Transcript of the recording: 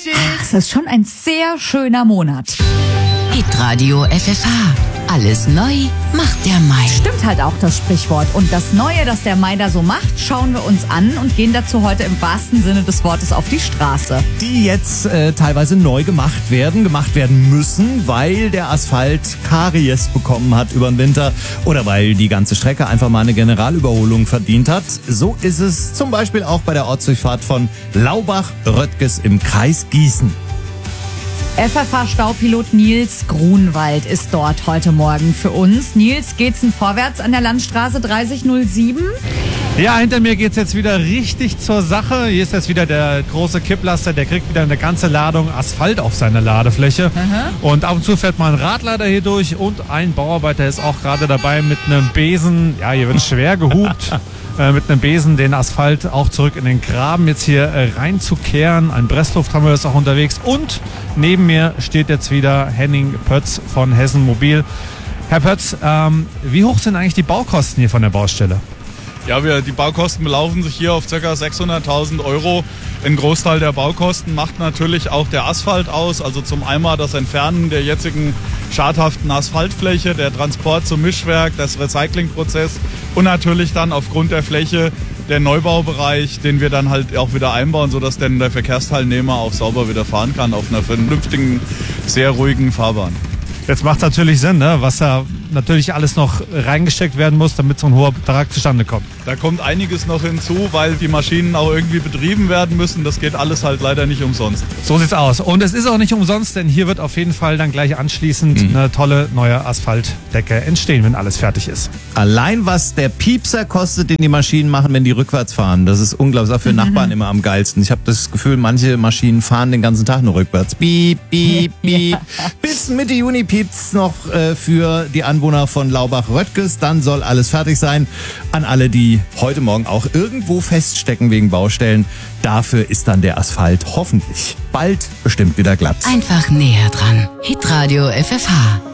Ach, es ist schon ein sehr schöner Monat. Hitradio FFH. Alles neu macht der Mai. Stimmt halt auch das Sprichwort. Und das Neue, das der Mai da so macht, schauen wir uns an und gehen dazu heute im wahrsten Sinne des Wortes auf die Straße. Die jetzt teilweise neu gemacht werden müssen, weil der Asphalt Karies bekommen hat über den Winter oder weil die ganze Strecke einfach mal eine Generalüberholung verdient hat. So ist es zum Beispiel auch bei der Ortsdurchfahrt von Laubach-Röttges im Kreis Gießen. FFH-Staupilot Nils Grunwald ist dort heute Morgen für uns. Nils, geht's denn vorwärts an der Landstraße 3007? Ja, hinter mir geht's jetzt wieder richtig zur Sache. Hier ist jetzt wieder der große Kipplaster, der kriegt wieder eine ganze Ladung Asphalt auf seine Ladefläche. Und ab und zu fährt mal ein Radlader hier durch und ein Bauarbeiter ist auch gerade dabei mit einem Besen. Ja, hier wird schwer gehupt. Mit einem Besen den Asphalt auch zurück in den Graben jetzt hier reinzukehren. Ein Presslufthammer ist auch unterwegs. Und neben mir steht jetzt wieder Henning Pötz von Hessen Mobil. Herr Pötz, wie hoch sind eigentlich die Baukosten hier von der Baustelle? Ja, die Baukosten belaufen sich hier auf ca. 600.000 €. Ein Großteil der Baukosten macht natürlich auch der Asphalt aus. Also zum einen das Entfernen der jetzigen schadhaften Asphaltfläche, der Transport zum Mischwerk, das Recyclingprozess und natürlich dann aufgrund der Fläche der Neubaubereich, den wir dann halt auch wieder einbauen, sodass dann der Verkehrsteilnehmer auch sauber wieder fahren kann auf einer vernünftigen, sehr ruhigen Fahrbahn. Jetzt macht es natürlich Sinn, ne? Was da natürlich alles noch reingesteckt werden muss, damit so ein hoher Betrag zustande kommt. Da kommt einiges noch hinzu, weil die Maschinen auch irgendwie betrieben werden müssen. Das geht alles halt leider nicht umsonst. So sieht's aus. Und es ist auch nicht umsonst, denn hier wird auf jeden Fall dann gleich anschließend eine tolle neue Asphaltdecke entstehen, wenn alles fertig ist. Allein was der Piepser kostet, den die Maschinen machen, wenn die rückwärts fahren, das ist unglaublich. Auch für Nachbarn immer am geilsten. Ich habe das Gefühl, manche Maschinen fahren den ganzen Tag nur rückwärts. Piep, piep, piep. Bis Mitte Juni piept's noch für die Anwohner von Laubach-Röttges. Dann soll alles fertig sein. An alle, die heute Morgen auch irgendwo feststecken wegen Baustellen. Dafür ist dann der Asphalt hoffentlich bald bestimmt wieder glatt. Einfach näher dran. Hitradio FFH.